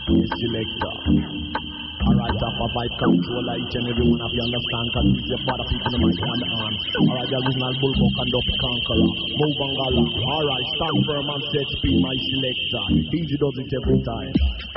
selector. Alright, up a vibe controller, each and every one of you understand, cause it's your father people in my hand on. Alright, the original bulldog and up conqueror, move and gala. Alright, stand firm and set speed, my selector. Easy does it every time.